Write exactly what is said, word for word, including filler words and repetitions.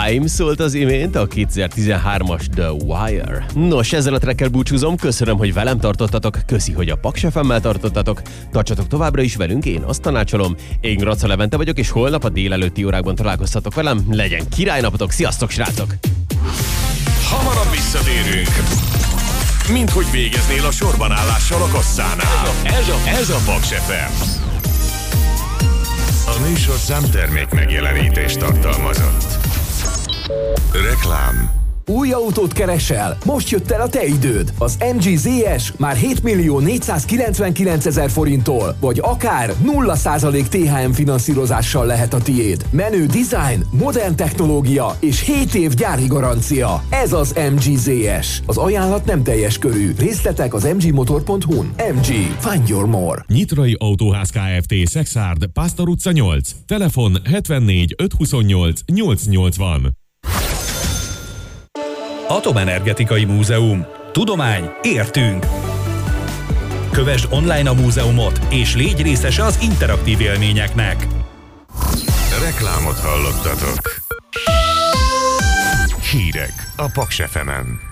Time szólt az imént, a kétezer-tizenhármas The Wire. Nos, ezzel a trackkel búcsúzom, köszönöm, hogy velem tartottatok, köszi, hogy a Paks ef emmel tartottatok, tartsatok továbbra is velünk, én azt tanácsolom. Én Graca Levente vagyok, és holnap a délelőtti órákban találkoztatok velem, legyen királynapotok, sziasztok srácok! Hamarabb visszatérünk, mint hogy végeznél a sorban állással a kasszánál. Ez a, ez a Paks ef em. A műsorszám termék megjelenítést tartalmazott. Reklám. Új autót keresel? Most jött el a te időd. Az em gé zé es már hét millió négyszázkilencvenkilencezer forinttól, vagy akár nulla százalék té há em finanszírozással lehet a tiéd. Menő design, modern technológia és hét év gyári garancia. Ez az em gé zé es. Az ajánlat nem teljes körű. Részletek az em gé motor pont hu-n. em gé. Find your more. Nyitrai Autóház Kft. Szexárd, Pásztor utca nyolc. Telefon hetvennégy ötszázhuszonnyolc nyolcszáznyolcvan. Atomenergetikai Múzeum. Tudomány, értünk! Kövesd online a múzeumot, és légy részese az interaktív élményeknek. Reklámot hallottatok. Hírek a Paks ef emen.